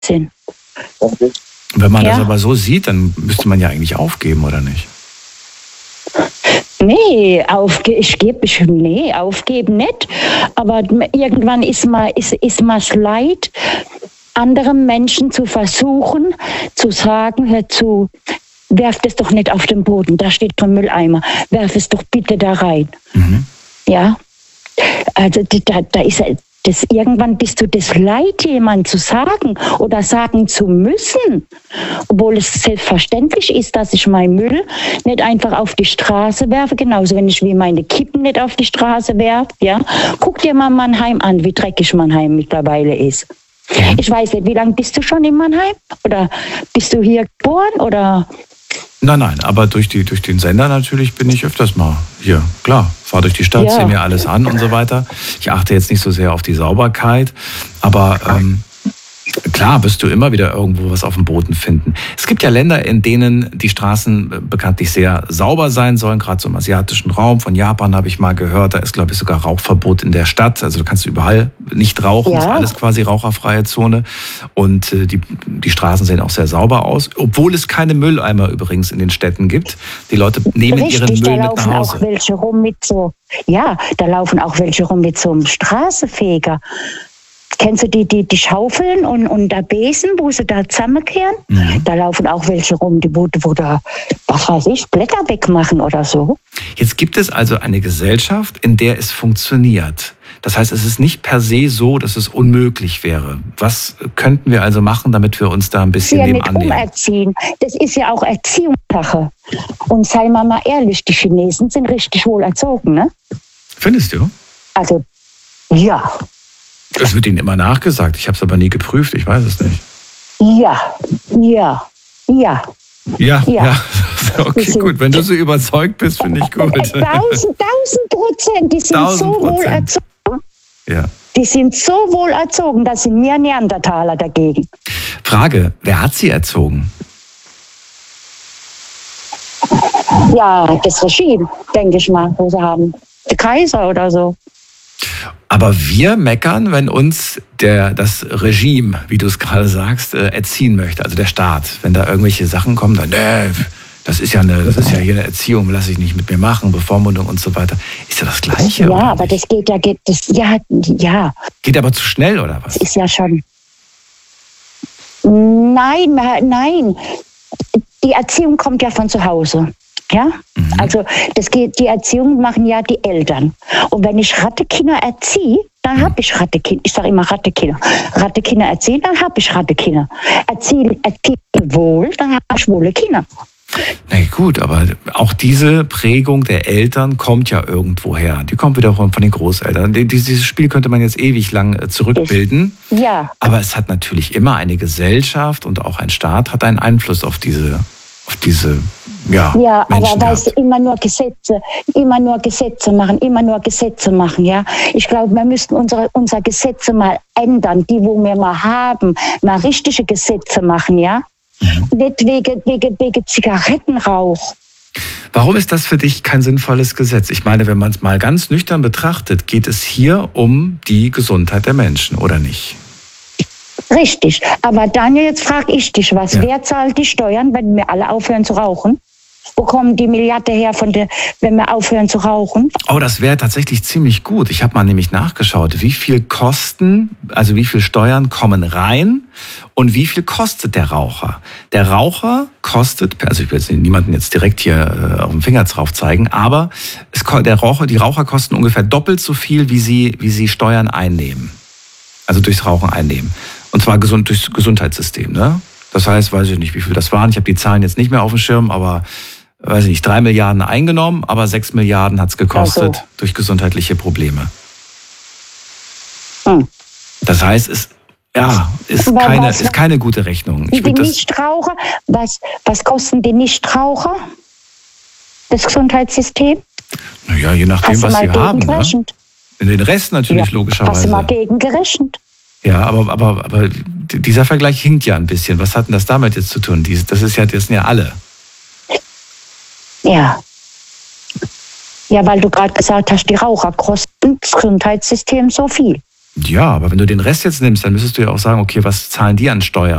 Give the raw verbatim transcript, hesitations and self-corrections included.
sind. Wenn man Ja. das aber so sieht, dann müsste man ja eigentlich aufgeben, oder nicht? Nee, aufge ich gebe, ich, nee, aufgeben nicht. Aber irgendwann ist man, ist, ist man's leid, anderen Menschen zu versuchen, zu sagen, hör zu, werf das doch nicht auf den Boden, da steht ein Mülleimer, werf es doch bitte da rein. Mhm. Ja, also da, da ist das, irgendwann bist du das leid, jemand zu sagen oder sagen zu müssen, obwohl es selbstverständlich ist, dass ich meinen Müll nicht einfach auf die Straße werfe, genauso wenn ich wie meine Kippen nicht auf die Straße werfe. Ja? Guck dir mal Mannheim an, wie dreckig Mannheim mittlerweile ist. Ich weiß nicht, wie lange bist du schon in Mannheim? Oder bist du hier geboren? Oder? Nein, nein, aber durch, die, durch den Sender natürlich bin ich öfters mal hier. Klar, fahre durch die Stadt, Ja. sehe mir alles an und so weiter. Ich achte jetzt nicht so sehr auf die Sauberkeit, aber ähm, klar wirst du immer wieder irgendwo was auf dem Boden finden. Es gibt ja Länder, in denen die Straßen bekanntlich sehr sauber sein sollen, gerade so im asiatischen Raum. Von Japan habe ich mal gehört, da ist, glaube ich, sogar Rauchverbot in der Stadt. Also du kannst überall nicht rauchen, Ja. ist alles quasi raucherfreie Zone. Und äh, die, die Straßen sehen auch sehr sauber aus, obwohl es keine Mülleimer übrigens in den Städten gibt. Die Leute nehmen Richtig, ihren da Müll mit laufen nach auch Hause. welche rum mit so, ja, da laufen auch welche rum mit so einem Straßenfeger. Kennst du die, die, die Schaufeln und, und der Besen, wo sie da zusammenkehren? Mhm. Da laufen auch welche rum, die wo, wo da, was weiß ich, Blätter wegmachen oder so. Jetzt gibt es also eine Gesellschaft, in der es funktioniert. Das heißt, es ist nicht per se so, dass es unmöglich wäre. Was könnten wir also machen, damit wir uns da ein Sie bisschen ja dem nicht annähern? umerziehen. Das ist ja auch Erziehungssache. Und seien wir mal ehrlich, die Chinesen sind richtig wohl erzogen, ne? Findest du? Also, ja, Es wird ihnen immer nachgesagt. Ich habe es aber nie geprüft. Ich weiß es nicht. ja, ja, ja. Ja, ja. Ja. Okay, Die sind- gut. Wenn du so überzeugt bist, finde ich gut. Tausend, tausend Prozent, die sind Tausend so wohl Prozent. erzogen. Ja. Die sind so wohl erzogen, dass sind mehr Neandertaler dagegen. Frage, wer hat sie erzogen? Ja, das Regime, denke ich mal, wo sie haben. Der Kaiser oder so. Aber wir meckern, wenn uns der, das Regime, wie du es gerade sagst, äh, erziehen möchte, also der Staat. Wenn da irgendwelche Sachen kommen, dann, nee, das ist ja eine, das ist ja hier eine Erziehung, lass ich nicht mit mir machen, Bevormundung und so weiter. Ist ja das Gleiche, Ja, oder aber nicht? das geht ja, geht, das, ja, ja, Geht aber zu schnell, oder was? das ist ja schon. Nein, ma- nein. Die Erziehung kommt ja von zu Hause. Ja, Mhm. also das geht, die Erziehung machen ja die Eltern. Und wenn ich Rattekinder erziehe, dann habe ich Rattekinder. Ich sage immer Rattekinder. Rattekinder erziehen, dann habe ich Rattekinder. Erziehe, erziehe wohl, dann habe ich wohle Kinder. Na gut, aber auch diese Prägung der Eltern kommt ja irgendwo her. Die kommt wieder von von den Großeltern. Die- Dieses Spiel könnte man jetzt ewig lang äh, zurückbilden. Ja, Aber es hat natürlich immer eine Gesellschaft und auch ein Staat hat einen Einfluss auf diese, auf diese ja, ja, Menschen aber weißt gehabt. du, immer nur Gesetze, immer nur Gesetze machen, immer nur Gesetze machen, ja. Ich glaube, wir müssten unsere, unsere Gesetze mal ändern, die, wo wir mal haben, mal richtige Gesetze machen, ja. Mhm. Nicht wegen, wegen, wegen Zigarettenrauch. Warum ist das für dich kein sinnvolles Gesetz? Ich meine, wenn man es mal ganz nüchtern betrachtet, geht es hier um die Gesundheit der Menschen, oder nicht? Richtig. Aber Daniel, jetzt frage ich dich was. Ja. Wer zahlt die Steuern, wenn wir alle aufhören zu rauchen? Wo kommen die Milliarden her, von der, wenn wir aufhören zu rauchen? Oh, das wäre tatsächlich ziemlich gut. Ich habe mal nämlich nachgeschaut, wie viel Kosten, also wie viel Steuern kommen rein und wie viel kostet der Raucher. Der Raucher kostet, also ich will jetzt niemanden jetzt direkt hier äh, auf den Finger drauf zeigen, aber es, ko- der Raucher, die Raucher kosten ungefähr doppelt so viel, wie sie, wie sie Steuern einnehmen. Also durchs Rauchen einnehmen. Und zwar gesund, durchs Gesundheitssystem. Ne? Das heißt, weiß ich nicht, wie viel das waren. Ich habe die Zahlen jetzt nicht mehr auf dem Schirm, aber weiß ich nicht, drei Milliarden eingenommen, aber sechs Milliarden hat's gekostet Also. durch gesundheitliche Probleme. Hm. Das heißt, es ja, ist, Aber keine, was- ist keine gute Rechnung. Ich Die find das, Nichtraucher, was, was kosten die Nichtraucher? Das Gesundheitssystem? naja, je nachdem, Hast du was mal sie haben. Ne? gegengerechnet? Den Rest natürlich Ja. logischerweise. Hast du mal gegengerechnet? Ja, aber, aber, aber dieser Vergleich hinkt ja ein bisschen. Was hat denn das damit jetzt zu tun? Dies- Das ist ja, das sind ja alle. Ja. Ja, weil du gerade gesagt hast, die Raucher kosten das Gesundheitssystem so viel. Ja, aber wenn du den Rest jetzt nimmst, dann müsstest du ja auch sagen, okay, was zahlen die an Steuer?